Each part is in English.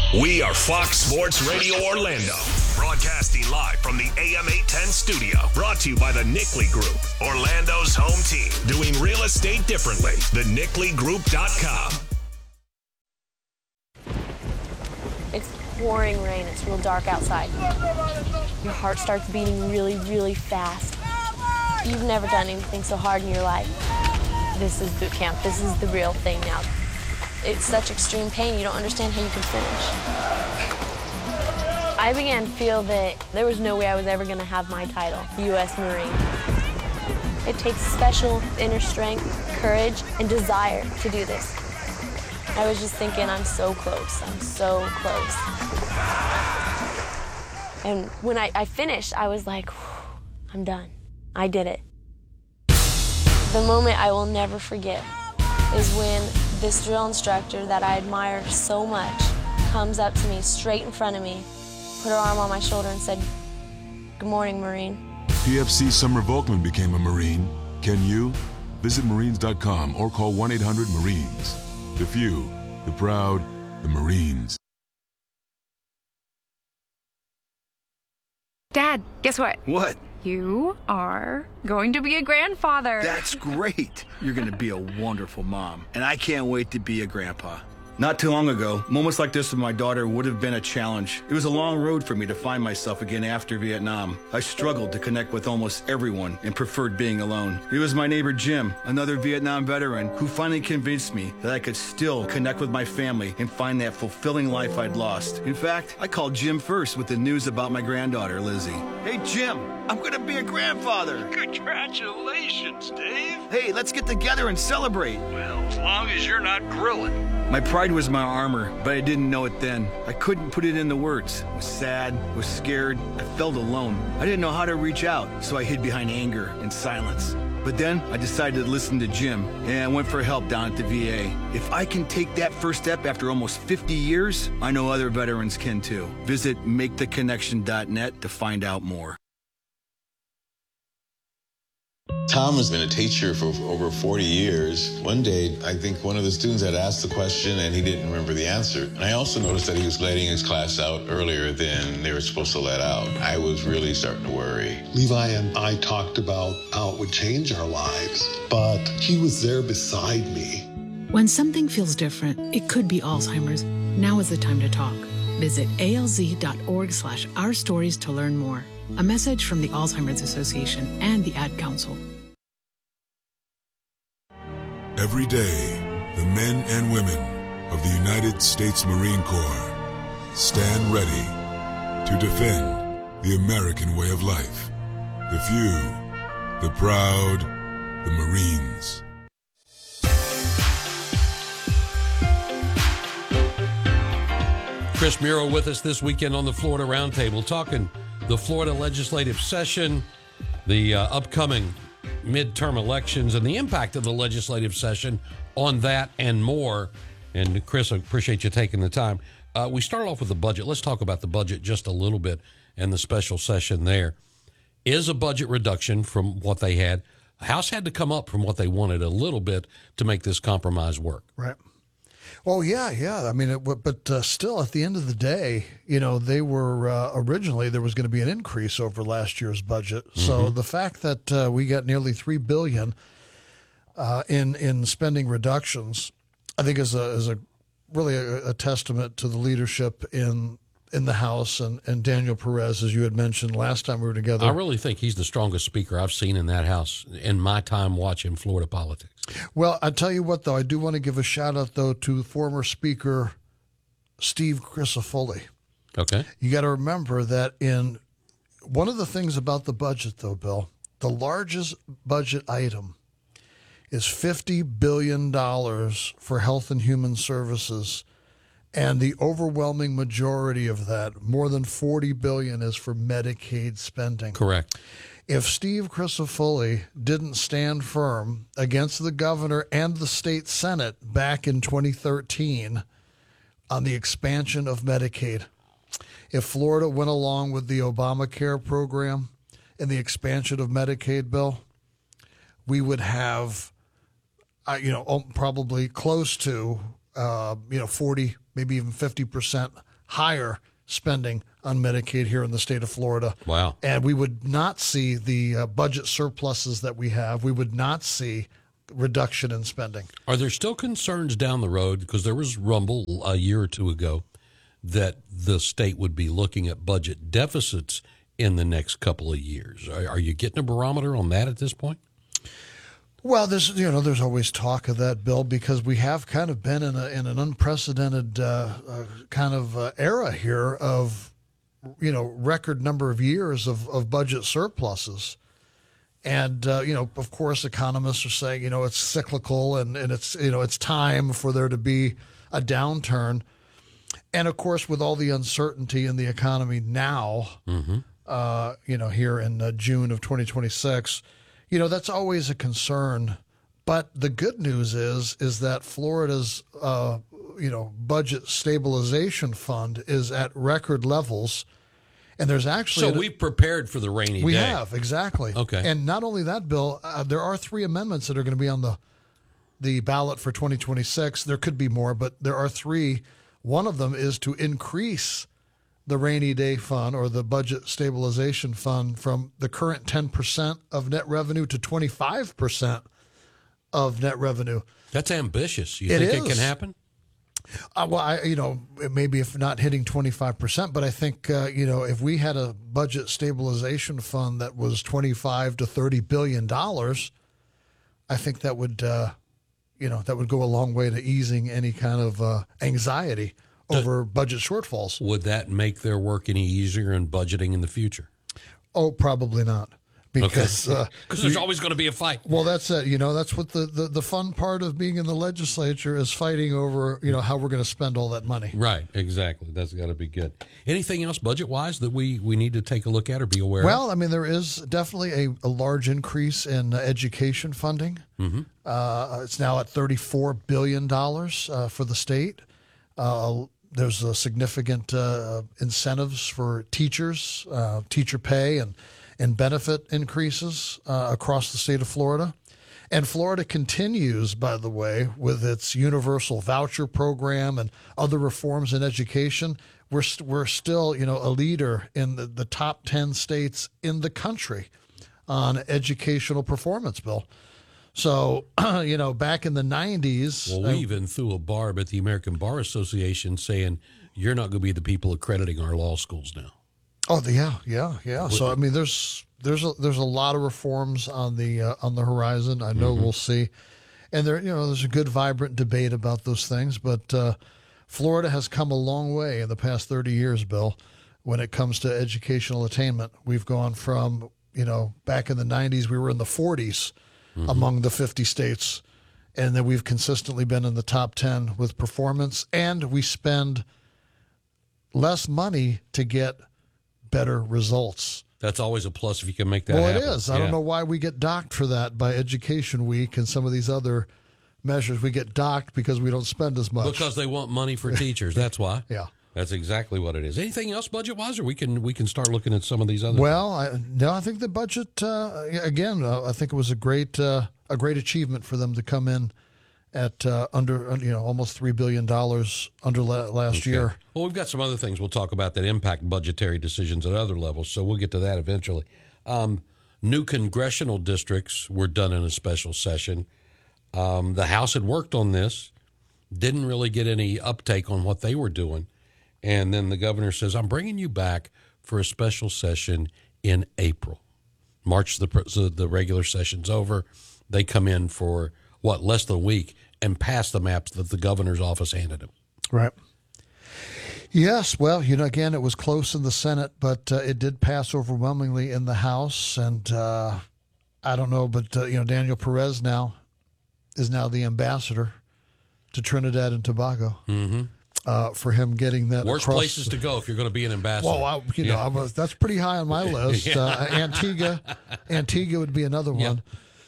We are Fox Sports Radio Orlando, broadcasting live from the AM 810 studio. Brought to you by the Nickley Group, Orlando's home team. Doing real estate differently. TheNickleyGroup.com. It's pouring rain. It's real dark outside. Your heart starts beating really, really fast. You've never done anything so hard in your life. This is boot camp. This is the real thing now. It's such extreme pain, you don't understand how you can finish. I began to feel that there was no way I was ever going to have my title, U.S. Marine. It takes special inner strength, courage, and desire to do this. I was just thinking, I'm so close. I'm so close. And when I finished, I was like, I'm done. I did it. The moment I will never forget is when this drill instructor that I admire so much comes up to me straight in front of me, put her arm on my shoulder and said, "Good morning, Marine." PFC Summer Volkman became a Marine. Can you? Visit Marines.com or call 1-800-MARINES. The few, the proud, the Marines. Dad, guess what? What? You are going to be a grandfather. That's great. You're going to be a wonderful mom. And I can't wait to be a grandpa. Not too long ago, moments like this with my daughter would have been a challenge. It was a long road for me to find myself again after Vietnam. I struggled to connect with almost everyone and preferred being alone. It was my neighbor Jim, another Vietnam veteran, who finally convinced me that I could still connect with my family and find that fulfilling life I'd lost. In fact, I called Jim first with the news about my granddaughter, Lizzie. "Hey, Jim, I'm going to be a grandfather." "Congratulations, Dave." "Hey, let's get together and celebrate." "Well, as long as you're not grilling." My pride was my armor, but I didn't know it then. I couldn't put it into words. I was sad, was scared, I felt alone. I didn't know how to reach out, so I hid behind anger and silence. But then I decided to listen to Jim, and I went for help down at the VA. If I can take that first step after almost 50 years, I know other veterans can too. Visit MakeTheConnection.net to find out more. Tom has been a teacher for over 40 years. One day, I think one of the students had asked the question and he didn't remember the answer. And I also noticed that he was letting his class out earlier than they were supposed to let out. I was really starting to worry. Levi and I talked about how it would change our lives, but he was there beside me. When something feels different, it could be Alzheimer's. Now is the time to talk. Visit alz.org/ourstories to learn more. A message from the Alzheimer's Association and the Ad Council. Every day, the men and women of the United States Marine Corps stand ready to defend the American way of life. The few, the proud, the Marines. Chris Muro with us this weekend on the Florida Roundtable, talking the Florida legislative session, the upcoming midterm elections, and the impact of the legislative session on that and more. And Chris, I appreciate you taking the time. We start off with the budget. Let's talk about the budget just a little bit and the special session there. Is a budget reduction from what they had. House had to come up from what they wanted a little bit to make this compromise work. Right. Well, yeah. I mean, but still, at the end of the day, you know, they were originally there was going to be an increase over last year's budget. Mm-hmm. So the fact that we got nearly $3 billion in spending reductions, I think is really a testament to the leadership in the House and Daniel Perez, as you had mentioned last time we were together. I really think he's the strongest speaker I've seen in that House in my time watching Florida politics. Well, I tell you what, though, I do want to give a shout-out, though, to former Speaker Steve Crisafulli. Okay. You got to remember that in one of the things about the budget, though, Bill, the largest budget item is $50 billion for health and human services, and the overwhelming majority of that, more than $40 billion, is for Medicaid spending. Correct. If Steve Crisafulli didn't stand firm against the governor and the state Senate back in 2013 on the expansion of Medicaid, if Florida went along with the Obamacare program and the expansion of Medicaid, Bill, we would have, probably close to, 40, maybe even 50% higher spending on Medicaid here in the state of Florida. Wow. And we would not see the budget surpluses that we have. We would not see reduction in spending. Are there still concerns down the road? Because there was rumble a year or two ago that the state would be looking at budget deficits in the next couple of years. Are you getting a barometer on that at this point? Well, there's always talk of that, Bill, because we have kind of been in an unprecedented kind of era here of, record number of years of budget surpluses. And, of course, economists are saying, it's cyclical and it's time for there to be a downturn. And, of course, with all the uncertainty in the economy now, here in June of 2026, that's always a concern. But the good news is that Florida's, budget stabilization fund is at record levels. And there's actually... So we've prepared for the rainy day. We have, exactly. Okay. And not only that, Bill, there are 3 amendments that are going to be on the ballot for 2026. There could be more, but there are 3. One of them is to increase the rainy day fund or the budget stabilization fund from the current 10% of net revenue to 25% of net revenue. That's ambitious. You think it can happen? Maybe if not hitting 25%, but I think, if we had a budget stabilization fund that was $25 to $30 billion, I think that would, that would go a long way to easing any kind of anxiety over budget shortfalls. Would that make their work any easier in budgeting in the future? Oh, probably not. Because there's always going to be a fight. Well, that's it. That's what the fun part of being in the legislature is, fighting over, how we're going to spend all that money. Right, exactly. That's got to be good. Anything else budget-wise that we need to take a look at or be aware of? Well, I mean, there is definitely a large increase in education funding. Mm-hmm. It's now at $34 billion for the state. There's a significant incentives for teachers, teacher pay, and benefit increases across the state of Florida. And Florida continues, by the way, with its universal voucher program and other reforms in education. We're still, a leader in the top 10 states in the country on educational performance, Bill. So, back in the 90s... Well, we even threw a barb at the American Bar Association saying, you're not going to be the people accrediting our law schools now. Oh, yeah. So, I mean, there's a lot of reforms on the horizon. I know we'll see, and there's a good, vibrant debate about those things. But Florida has come a long way in the past 30 years, Bill, when it comes to educational attainment. We've gone from back in the 90s, we were in the 40s among the 50 states, and then we've consistently been in the top 10 with performance, and we spend less money to get better results. That's always a plus if you can make that happen. happen. It is. I don't know why we get docked for that by Education Week and some of these other measures. We get docked because we don't spend as much. Because they want money for teachers. That's why. Yeah. That's exactly what it is. Anything else budget-wise, or we can start looking at some of these other things? I think the budget, I think it was a great achievement for them to come in at under almost $3 billion under last year. Well, we've got some other things we'll talk about that impact budgetary decisions at other levels, so we'll get to that eventually. New congressional districts were done in a special session. The House had worked on this, didn't really get any uptake on what they were doing, and then the governor says, I'm bringing you back for a special session in April. March, the regular session's over. They come in for, less than a week, and pass the maps that the governor's office handed him. Right. Yes, well, again, it was close in the Senate, but it did pass overwhelmingly in the House. And I don't know, but, Daniel Perez is now the ambassador to Trinidad and Tobago. Mm-hmm. For him getting that worst places to go if you're going to be an ambassador. Well, that's pretty high on my list. Antigua would be another one.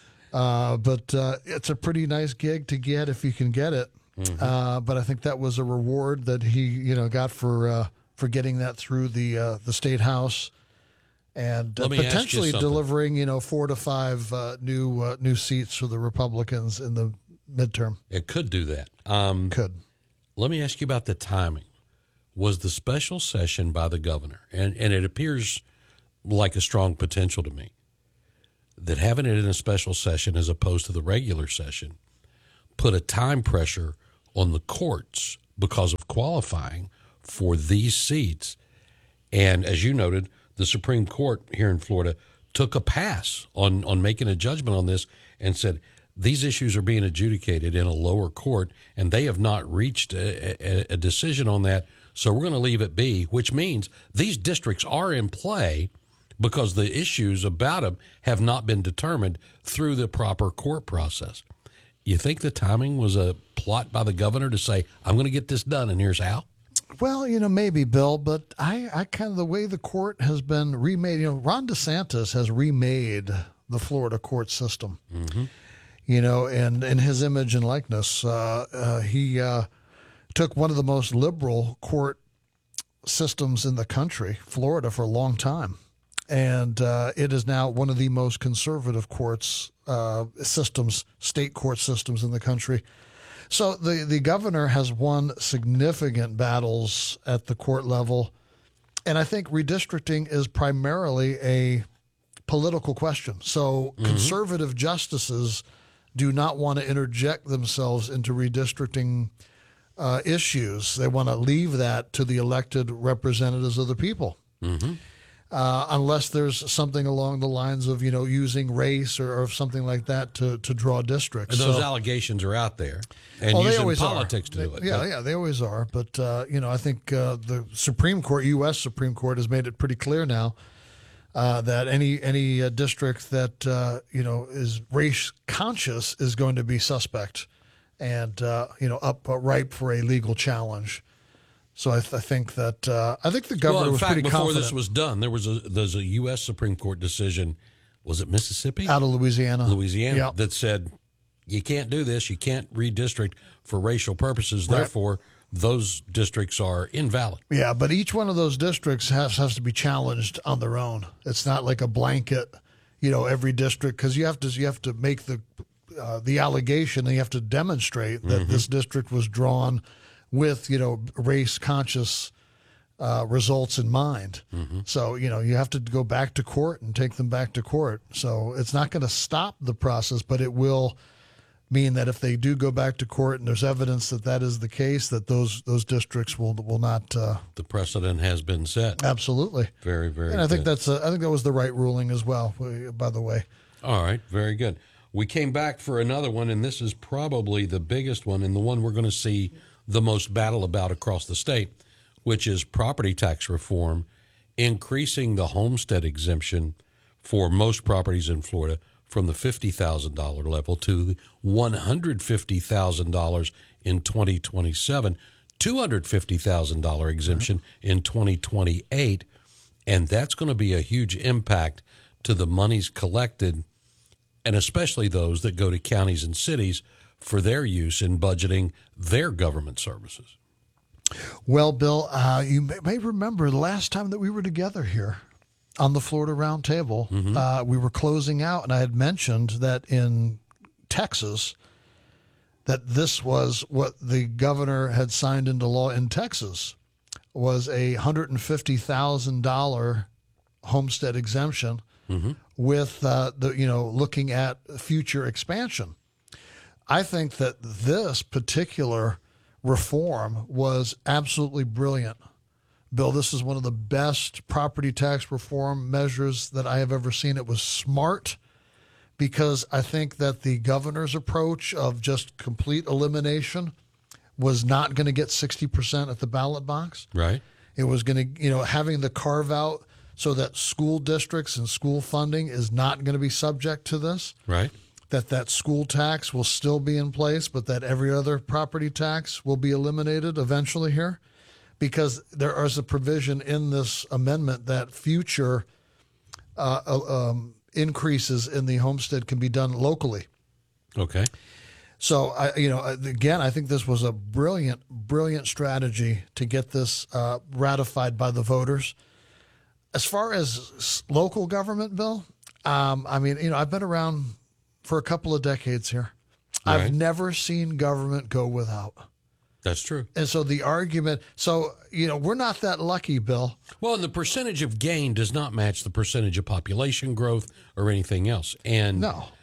But it's a pretty nice gig to get if you can get it. Mm-hmm. But I think that was a reward that he, got for getting that through the State House, and potentially delivering, 4 to 5 new seats for the Republicans in the midterm. It could do that. Could. Let me ask you about the timing. was the special session by the governor, and it appears like a strong potential to me, that having it in a special session as opposed to the regular session put a time pressure on the courts because of qualifying for these seats. And as you noted, the Supreme Court here in Florida took a pass on making a judgment on this and said these issues are being adjudicated in a lower court, and they have not reached a decision on that, so we're going to leave it be, which means these districts are in play because the issues about them have not been determined through the proper court process. You think the timing was a plot by the governor to say, I'm going to get this done, and here's how? Well, maybe, Bill, but I kind of, the way the court has been remade, Ron DeSantis has remade the Florida court system, and in his image and likeness. He took one of the most liberal court systems in the country, Florida, for a long time. And it is now one of the most conservative courts systems, state court systems in the country. So the governor has won significant battles at the court level. And I think redistricting is primarily a political question. So conservative justices do not want to interject themselves into redistricting issues. They want to leave that to the elected representatives of the people. Unless there's something along the lines of, using race or something like that to draw districts. And those allegations are out there. And using politics to do it. Yeah, they always are. But, I think the Supreme Court, U.S. Supreme Court, has made it pretty clear now that any district that, is race conscious is going to be suspect and, ripe for a legal challenge. So I think that I think the governor was pretty confident. Before this was done, there's a U.S. Supreme Court decision. Was it Mississippi? Out of Louisiana. Yep. That said you can't do this. You can't redistrict for racial purposes. Right. Therefore, those districts are invalid. Yeah, but each one of those districts has to be challenged on their own. It's not like a blanket, every district, because you have to make the allegation, and you have to demonstrate that this district was drawn with, race-conscious results in mind. So, you have to go back to court and take them back to court. So it's not going to stop the process, but it will mean that if they do go back to court and there's evidence that is the case, that those districts will not. The precedent has been set. Absolutely. Very, very. And I think good. I think that was the right ruling as well, by the way. All right. Very good. We came back for another one, and this is probably the biggest one and the one we're going to see the most battle about across the state, which is property tax reform, increasing the homestead exemption for most properties in Florida from the $50,000 level to $150,000 in 2027, $250,000 exemption in 2028, and that's going to be a huge impact to the monies collected, and especially those that go to counties and cities for their use in budgeting their government services. Well, Bill, you may remember the last time that we were together here on the Florida Roundtable, we were closing out, and I had mentioned that in Texas, that this was what the governor had signed into law in Texas, was a $150,000 homestead exemption with looking at future expansion. I think that this particular reform was absolutely brilliant. Bill, this is one of the best property tax reform measures that I have ever seen. It was smart because I think that the governor's approach of just complete elimination was not going to get 60% at the ballot box. Right. It was going to, having the carve out so that school districts and school funding is not going to be subject to this. Right. That school tax will still be in place, but that every other property tax will be eliminated eventually here, because there is a provision in this amendment that future increases in the homestead can be done locally. Okay. So, again, I think this was a brilliant strategy to get this ratified by the voters. As far as local government, Bill, I've been around for a couple of decades here. Right. I've never seen government go without. That's true. And so the argument, we're not that lucky, Bill. Well, and the percentage of gain does not match the percentage of population growth or anything else. And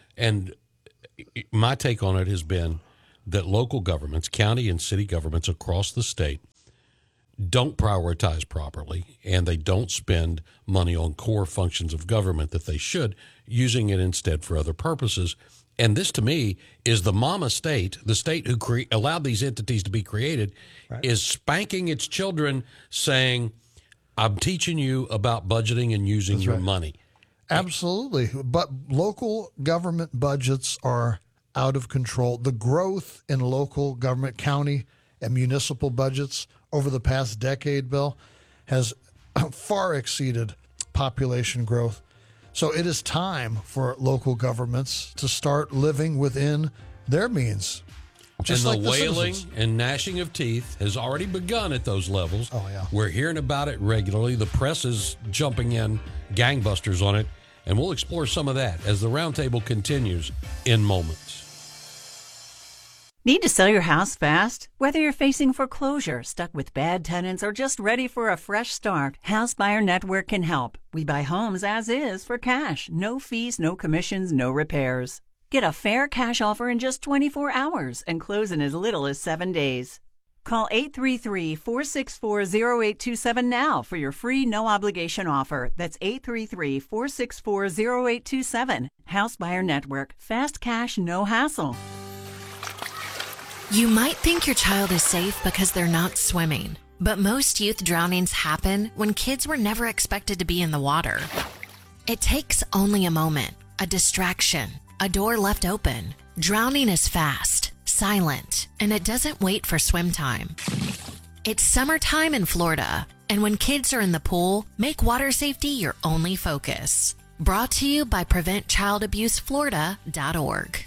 my take on it has been that local governments, county and city governments across the state, don't prioritize properly, and they don't spend money on core functions of government that they should, using it instead for other purposes. And this, to me, is the mama state, the state who allowed these entities to be created, is spanking its children, saying, I'm teaching you about budgeting and using your money. Absolutely. But local government budgets are out of control. The growth in local government, county and municipal budgets over the past decade, Bill, has far exceeded population growth. So it is time for local governments to start living within their means. Just and the like wailing and gnashing of teeth has already begun at those levels. Oh, yeah. We're hearing about it regularly. The press is jumping in gangbusters on it, and we'll explore some of that as the roundtable continues in moments. Need to sell your house fast? Whether you're facing foreclosure, stuck with bad tenants, or just ready for a fresh start, House Buyer Network can help. We buy homes as is for cash. No fees, no commissions, no repairs. Get a fair cash offer in just 24 hours and close in as little as 7 days. Call 833-464-0827 now for your free no-obligation offer. That's 833-464-0827. House Buyer Network. Fast cash, no hassle. You might think your child is safe because they're not swimming, but most youth drownings happen when kids were never expected to be in the water. It takes only a moment, a distraction, a door left open. Drowning is fast, silent, and it doesn't wait for swim time. It's summertime in Florida, and when kids are in the pool, make water safety your only focus. Brought to you by PreventChildAbuseFlorida.org.